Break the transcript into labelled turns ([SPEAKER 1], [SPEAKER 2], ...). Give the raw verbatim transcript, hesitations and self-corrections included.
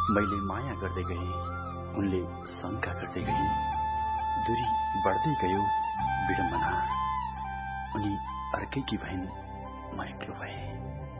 [SPEAKER 1] मैले माया गर्दै गएँ, उनले शंका गर्दै गइन्। दूरी बढ्दै गयो विडम्बना, उनी अर्कैकी भइन्, म एक्लो भएँ।